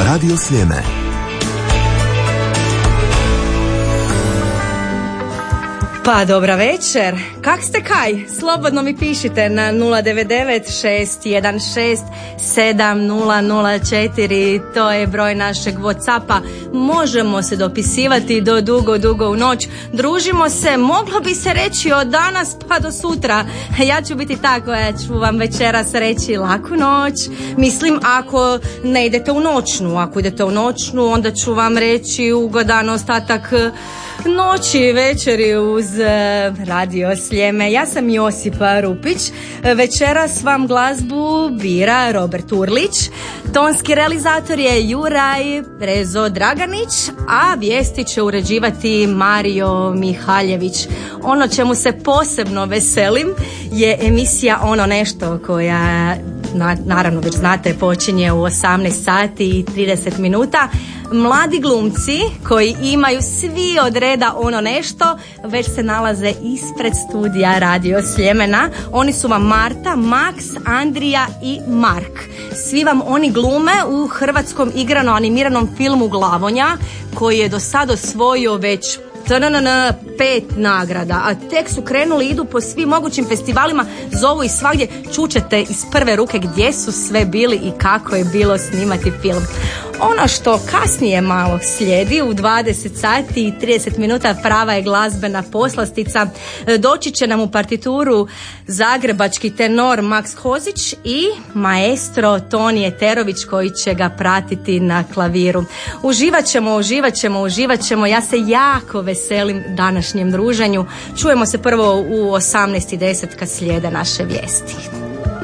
Radio Sljeme. Pa dobra večer, kak ste kaj? Slobodno mi pišite na 099-616-7004, to je broj našeg Whatsappa. Možemo se dopisivati do dugo u noć, družimo se, moglo bi se reći od danas pa do sutra. Ja ću biti ta koja ću vam večeras reći laku noć. Mislim, ako ne idete u noćnu, ako idete u noćnu, onda ću vam reći ugodan ostatak noći, večeri uz Radio Sljeme. Ja sam Josipa Rupić. Večeras vam glazbu bira Robert Urlić. Tonski realizator je Juraj Rezo Draganić, a vijesti će uređivati Mario Mihaljević. Ono čemu se posebno veselim je emisija Ono nešto, koja naravno već znate počinje u 18 sati i 30 minuta. Mladi glumci koji imaju svi od reda ono nešto već se nalaze ispred studija Radio Sljemena. Oni su vam Marta, Max, Andrija i Mark. Svi vam oni glume u hrvatskom igrano animiranom filmu Glavonja, koji je do sada osvojio već 5 nagrada, a tek su krenuli, idu po svim mogućim festivalima, zovu i svagdje. Čućete iz prve ruke gdje su sve bili i kako je bilo snimati film. Ono što kasnije malo slijedi u 20 sati i 30 minuta prava je glazbena poslastica. Doći će nam u partituru zagrebački tenor Max Hozić i maestro Toni Eterović koji će ga pratiti na klaviru. Uživat ćemo. Ja se jako veselim današnjem druženju. Čujemo se prvo u 18:10 kad slijede naše vijesti.